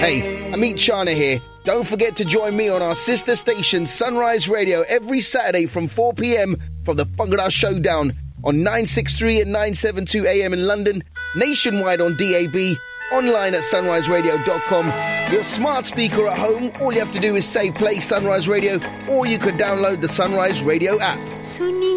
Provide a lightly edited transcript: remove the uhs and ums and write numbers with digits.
Hey, Amit Chana here. Don't forget to join me on our sister station Sunrise Radio every Saturday from 4 p.m. for the Bhangra Showdown on 963 and 972 AM in London, nationwide on DAB, online at sunriseradio.com. Your smart speaker at home, all you have to do is say play Sunrise Radio, or you could download the Sunrise Radio app.